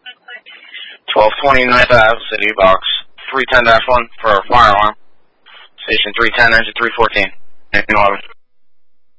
1220 Ninth Ave, City Box 310-1 for a fire alarm. Station 310, engine 314. 11.